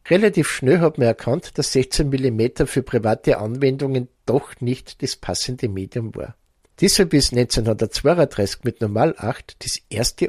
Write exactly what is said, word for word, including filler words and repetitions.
Relativ schnell hat man erkannt, dass sechzehn Millimeter für private Anwendungen doch nicht das passende Medium war. Deshalb ist neunzehnhundertzweiunddreißig mit Normal acht das erste